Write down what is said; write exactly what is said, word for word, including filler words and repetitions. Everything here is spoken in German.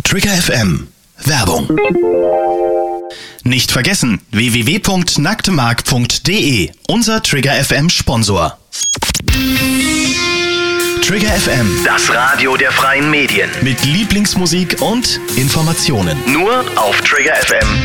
Trigger F M. Werbung. Nicht vergessen, w w w punkt nacktemark punkt d e, unser Trigger F M Sponsor. Trigger F M, das Radio der freien Medien. Mit Lieblingsmusik und Informationen. Nur auf Trigger F M